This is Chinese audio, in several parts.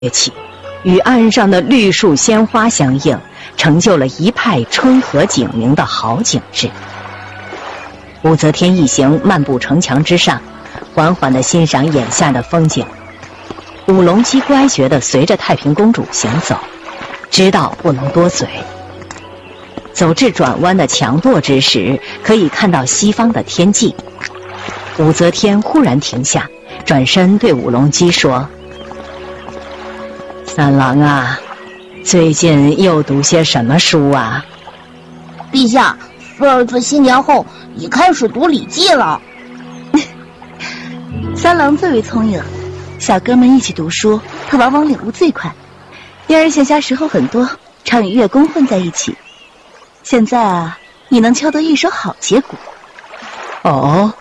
起，与岸上的绿树鲜花相映，成就了一派春和景明的好景致。武则天一行漫步城墙之上，缓缓地欣赏眼下的风景。五龙姬乖觉地随着太平公主行走，知道不能多嘴。走至转弯的墙垛之时，可以看到西方的天际。武则天忽然停下，转身对五龙姬说：“三郎啊，最近又读些什么书啊？” 陛下，菲儿自新年后已开始读《礼记》了。 三郎最为聪颖，小哥们一起读书，他往往领悟最快。因而闲暇时候很多，常与乐工混在一起。现在啊，你能敲得一手好节鼓。 哦，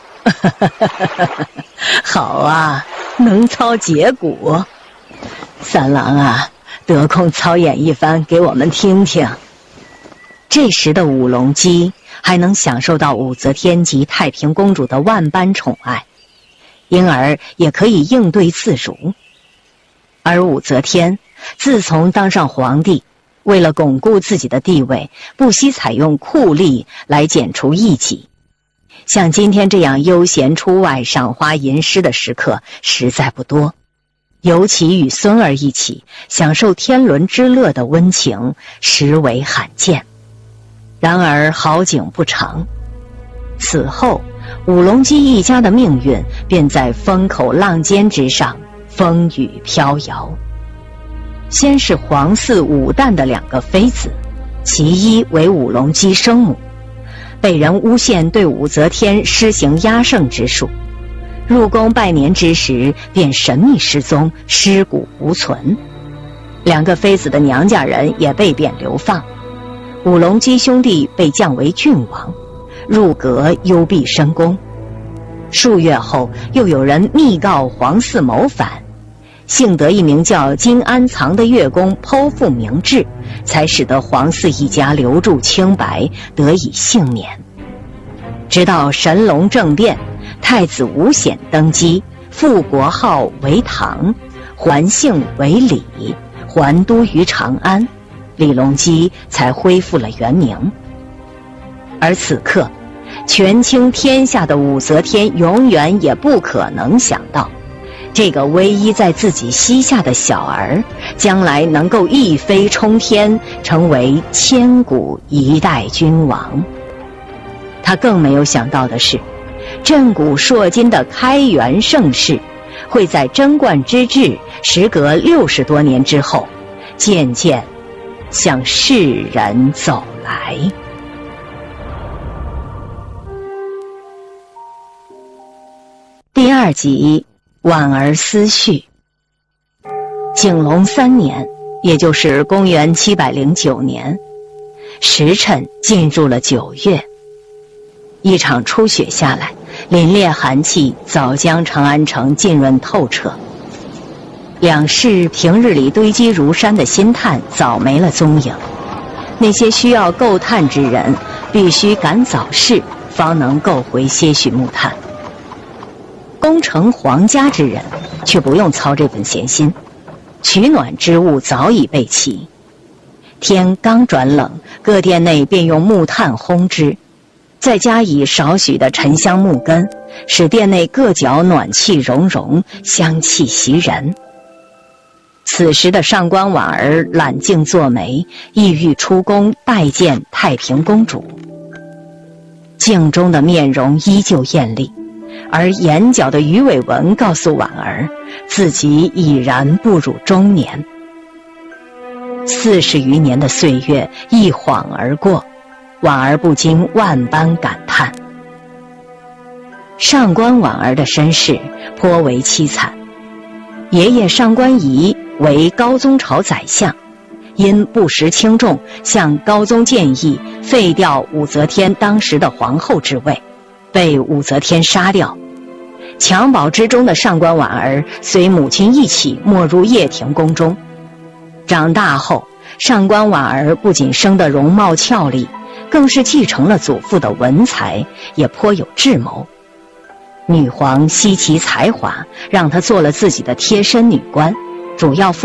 好啊，能操节鼓。三郎啊，得空操演一番给我们听听。这时的五龙姬还能享受到武则天及太平公主的万般宠爱，因而也可以应对自如。而武则天自从当上皇帝，为了巩固自己的地位，不惜采用酷吏来剪除异己。像今天这样悠闲出外赏花吟诗的时刻实在不多，尤其与孙儿一起享受天伦之乐的温情实为罕见。然而好景不长，此后五龙姬一家的命运便在风口浪尖之上风雨飘摇。先是皇嗣武旦的2个妃子，其一为五龙姬生母，被人诬陷对武则天施行压胜之术，入宫拜年之时便神秘失踪，尸骨无存。2个妃子的娘家人也被贬流放，五龙姬兄弟被降为郡王，入阁幽闭深宫。数月后，又有人密告皇嗣谋反，幸得一名叫金安藏的乐工剖腹明志，才使得皇嗣一家留住清白，得以幸免。直到神龙政变，太子吴显登基，复国号为唐，还姓为李，还都于长安，李隆基才恢复了原名。而此刻权倾天下的武则天永远也不可能想到，这个唯一在自己膝下的小儿将来能够一飞冲天，成为千古一代君王。他更没有想到的是，震古烁今的开元盛世会在贞观之治时隔60多年之后渐渐向世人走来。第2集，婉儿思绪。景隆3年，也就是公元709年，时辰进入了9月。一场初雪下来，凛冽寒气早将长安城浸润透彻。两市平日里堆积如山的薪炭早没了踪影，那些需要购炭之人必须赶早市，方能购回些许木炭。攻城皇家之人却不用操这份闲心，取暖之物早已备齐。天刚转冷，各店内便用木炭烘之，再加以少许的沉香木根，使店内各角暖气融融，香气袭人。此时的上官婉儿揽镜作眉，意欲出宫拜见太平公主。镜中的面容依旧艳丽，而眼角的鱼尾纹告诉婉儿，自己已然步入中年。40余年的岁月一晃而过，婉儿不禁万般感叹。上官婉儿的身世颇为凄惨，爷爷上官仪为高宗朝宰相，因不识轻重，向高宗建议废掉武则天当时的皇后之位，被武则天杀掉。襁褓之中的上官婉儿随母亲一起没入掖庭宫中。长大后，上官婉儿不仅生得容貌俏丽，更是继承了祖父的文才，也颇有智谋。女皇惜其才华，让她做了自己的贴身女官， 主要